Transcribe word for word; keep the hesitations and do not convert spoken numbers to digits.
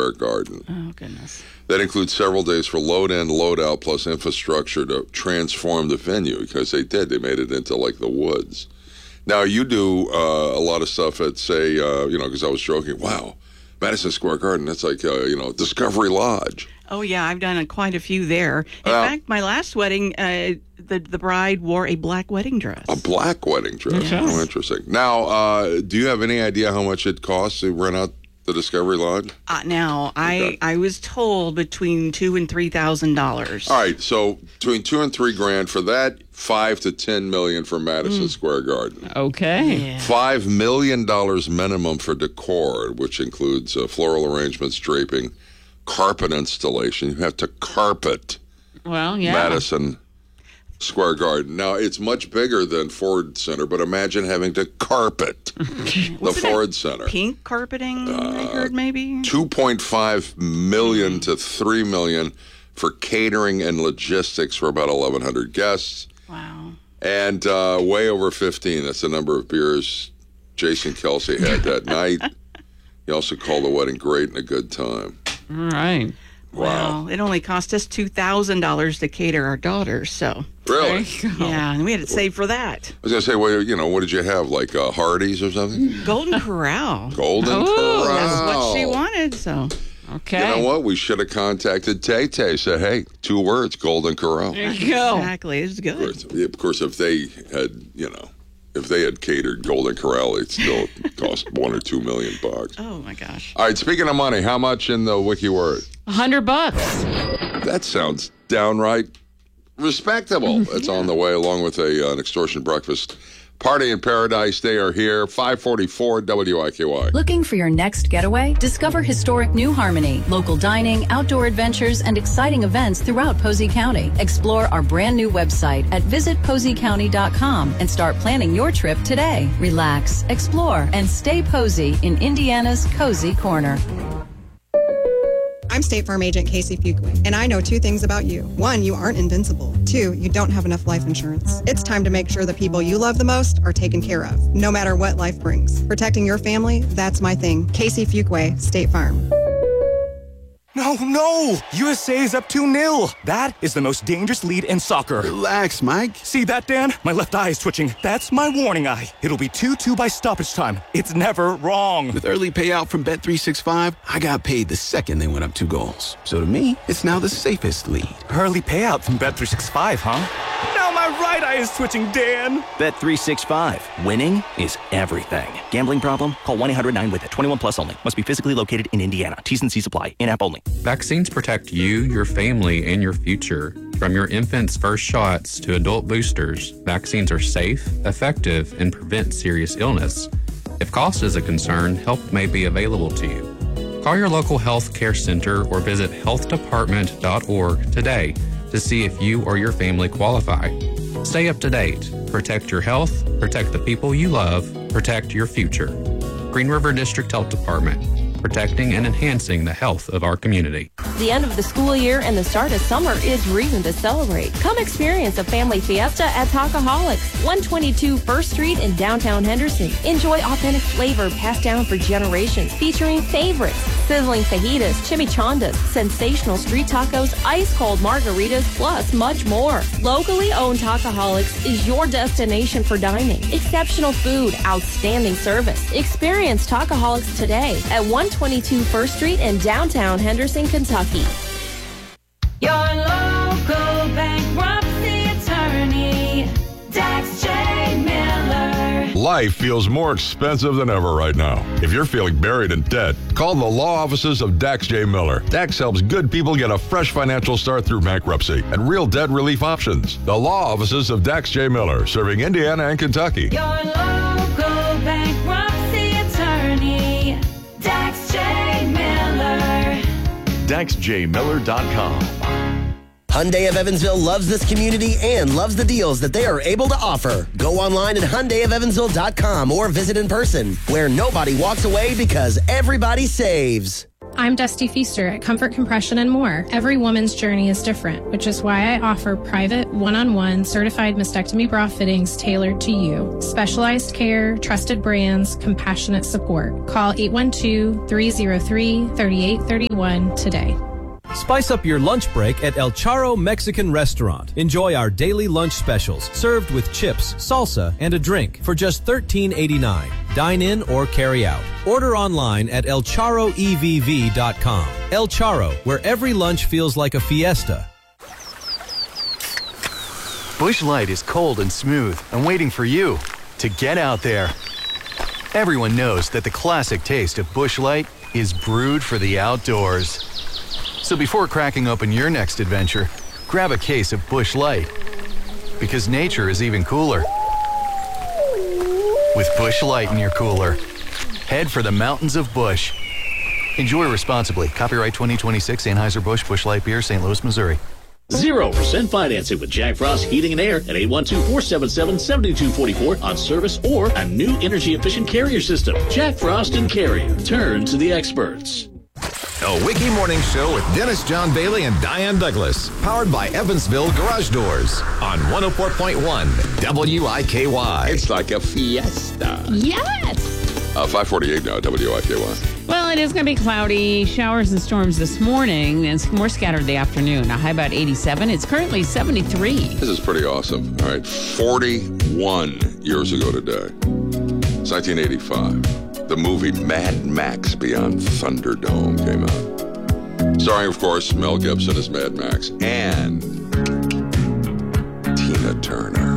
Square Garden. Oh, goodness. That includes several days for load in, load out, plus infrastructure to transform the venue, because they did. They made it into like the woods. Now, you do uh, a lot of stuff at, say, uh, you know, because I was joking, wow, Madison Square Garden, that's like, uh, you know, Discovery Lodge. Oh, yeah, I've done a, quite a few there. In Uh, fact, my last wedding, uh, the, the bride wore a black wedding dress. A black wedding dress. Yes. Oh, interesting. Now, uh, do you have any idea how much it costs to rent out the Discovery Lodge? Uh, now, I, Okay. I was told between two and three thousand dollars. All right, so between two and three grand for that, five to ten million for Madison Mm. Square Garden. Okay. Yeah. Five million dollars minimum for decor, which includes uh, floral arrangements, draping, carpet installation. You have to carpet Well, yeah. Madison Square Garden. Now, it's much bigger than Ford Center, but imagine having to carpet the Wasn't it Ford Center. Pink carpeting, I heard maybe? two point five million to three million for catering and logistics for about eleven hundred guests. Wow. And uh, way over fifteen. That's the number of beers Jason Kelsey had that night. He also called the wedding great and a good time. All right. Wow. Well, it only cost us two thousand dollars to cater our daughters, so. Really? There you go. Yeah, and we had to save for that. I was going to say, well, you know, what did you have? Like uh, Hardee's or something? Golden Corral. Golden Oh, Corral. That's what she wanted, so. Okay. You know what? We should have contacted Tay Tay. Said, hey, two words, Golden Corral. There you go. Exactly. It's Of good. course, of course, if they had, you know, if they had catered Golden Corral, it'd still cost one or two million bucks. Oh, my gosh. All right, speaking of money, how much in the wiki word? A hundred bucks. That sounds downright respectable. That's on the way, along with a uh, an extortion breakfast party in paradise. They are here, five forty-four W I K Y. Looking for your next getaway? Discover historic New Harmony, local dining, outdoor adventures, and exciting events throughout Posey County. Explore our brand new website at visit posey county dot com and start planning your trip today. Relax, explore, and stay Posey in Indiana's cozy corner. I'm State Farm Agent Casey Fuqua, and I know two things about you. One, you aren't invincible. Two, you don't have enough life insurance. It's time to make sure the people you love the most are taken care of, no matter what life brings. Protecting your family, that's my thing. Casey Fuqua, State Farm. No, no! U S A is up two nil. That is the most dangerous lead in soccer. Relax, Mike. See that, Dan? My left eye is twitching. That's my warning eye. It'll be two two by stoppage time. It's never wrong. With early payout from Bet three sixty-five, I got paid the second they went up two goals. So to me, it's now the safest lead. Early payout from Bet three sixty-five, huh? Now my right eye is twitching, Dan. Bet three sixty-five. Winning is everything. Gambling problem? Call one eight hundred nine with it. twenty-one plus only. Must be physically located in Indiana. T's and C's apply. In-app only. Vaccines protect you, your family, and your future. From your infant's first shots to adult boosters, vaccines are safe, effective, and prevent serious illness. If cost is a concern, help may be available to you. Call your local health care center or visit health department dot org today to see if you or your family qualify. Stay up to date. Protect your health, protect the people you love, protect your future. Green River District Health Department, protecting and enhancing the health of our community. The end of the school year and the start of summer is reason to celebrate. Come experience a family fiesta at Talkaholics, one twenty-two First Street in downtown Henderson. Enjoy authentic flavor passed down for generations, featuring favorites, sizzling fajitas, chimichangas, sensational street tacos, ice-cold margaritas, plus much more. Locally owned Talkaholics is your destination for dining. Exceptional food, outstanding service. Experience Talkaholics today at one twenty-two First Street in downtown Henderson, Kentucky. Your local bankruptcy attorney, Dax J. Miller. Life feels more expensive than ever right now. If you're feeling buried in debt, call the law offices of Dax J. Miller. Dax helps good people get a fresh financial start through bankruptcy and real debt relief options. The law offices of Dax J. Miller, serving Indiana and Kentucky. Your local bankruptcy attorney, Dax J. Miller. Dax J Miller dot com. Hyundai of Evansville loves this community and loves the deals that they are able to offer. Go online at Hyundai of Evansville dot com or visit in person, where nobody walks away because everybody saves. I'm Dusty Feaster at Comfort Compression and More. Every woman's journey is different, which is why I offer private, one-on-one certified mastectomy bra fittings tailored to you. Specialized care, trusted brands, compassionate support. Call eight one two, three zero three, three eight three one today. Spice up your lunch break at El Charro Mexican Restaurant. Enjoy our daily lunch specials, served with chips, salsa, and a drink for just thirteen eighty-nine. Dine in or carry out. Order online at el charro e v v dot com. El Charro, where every lunch feels like a fiesta. Busch Light is cold and smooth and waiting for you to get out there. Everyone knows that the classic taste of Busch Light is brewed for the outdoors. So before cracking open your next adventure, grab a case of Busch Light. Because nature is even cooler with Busch Light in your cooler. Head for the mountains of Busch. Enjoy responsibly. Copyright twenty twenty-six Anheuser-Busch Busch Light Beer, Saint Louis, Missouri. Zero percent financing with Jack Frost Heating and Air at eight one two, four seven seven, seven two four four on service or a new energy-efficient carrier system. Jack Frost and Carrier. Turn to the experts. A Wiki Morning Show with Dennis John Bailey and Diane Douglas. Powered by Evansville Garage Doors on one oh four point one W I K Y. It's like a fiesta. Yes. Uh, five forty-eight now, W I K Y. Well, it is going to be cloudy, showers and storms this morning, and it's more scattered the afternoon. A high about eighty-seven. It's currently seventy-three. This is pretty awesome. All right, forty-one years ago today. It's nineteen eighty-five. The movie Mad Max Beyond Thunderdome came out. Starring, of course, Mel Gibson as Mad Max and Tina Turner.